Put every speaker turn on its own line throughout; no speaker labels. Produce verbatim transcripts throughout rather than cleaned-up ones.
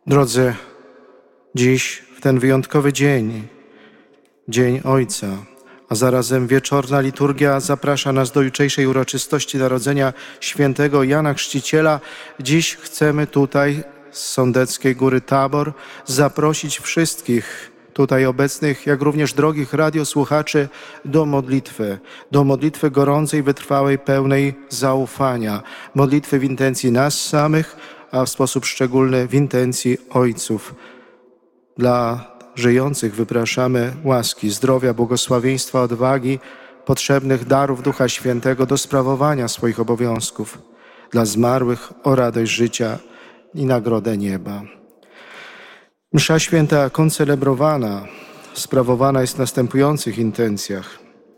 Drodzy, dziś, w ten wyjątkowy dzień, Dzień Ojca, a zarazem wieczorna liturgia zaprasza nas do jutrzejszej uroczystości narodzenia świętego Jana Chrzciciela. Dziś chcemy tutaj z Sądeckiej Góry Tabor zaprosić wszystkich tutaj obecnych, jak również drogich radiosłuchaczy do modlitwy, do modlitwy gorącej, wytrwałej, pełnej zaufania, modlitwy w intencji nas samych, a w sposób szczególny w intencji ojców. Dla żyjących wypraszamy łaski, zdrowia, błogosławieństwa, odwagi, potrzebnych darów Ducha Świętego do sprawowania swoich obowiązków. Dla zmarłych o radość życia i nagrodę nieba. Msza święta koncelebrowana, sprawowana jest w następujących intencjach.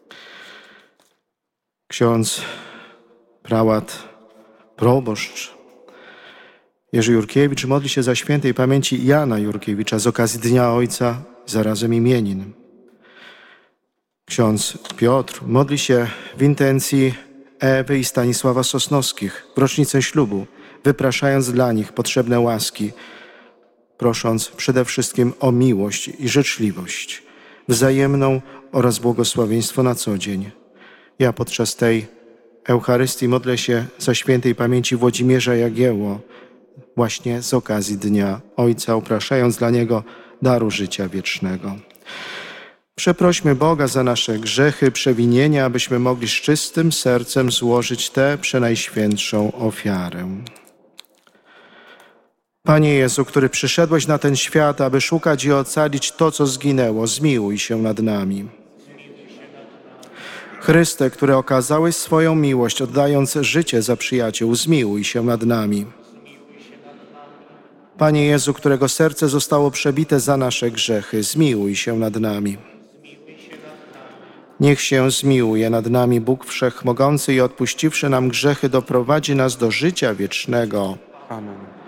Ksiądz, prałat, proboszcz Jerzy Jurkiewicz modli się za świętej pamięci Jana Jurkiewicza z okazji Dnia Ojca, zarazem imienin. Ksiądz Piotr modli się w intencji Ewy i Stanisława Sosnowskich w rocznicę ślubu, wypraszając dla nich potrzebne łaski, prosząc przede wszystkim o miłość i życzliwość wzajemną oraz błogosławieństwo na co dzień. Ja podczas tej Eucharystii modlę się za świętej pamięci Włodzimierza Jagiełło, właśnie z okazji Dnia Ojca, upraszając dla Niego daru życia wiecznego. Przeprośmy Boga za nasze grzechy, przewinienia, abyśmy mogli z czystym sercem złożyć tę przenajświętszą ofiarę. Panie Jezu, który przyszedłeś na ten świat, aby szukać i ocalić to, co zginęło, zmiłuj się nad nami. Chryste, który okazałeś swoją miłość, oddając życie za przyjaciół, zmiłuj się nad nami. Panie Jezu, którego serce zostało przebite za nasze grzechy, zmiłuj się nad nami. Niech się zmiłuje nad nami Bóg Wszechmogący i odpuściwszy nam grzechy, doprowadzi nas do życia wiecznego.
Amen.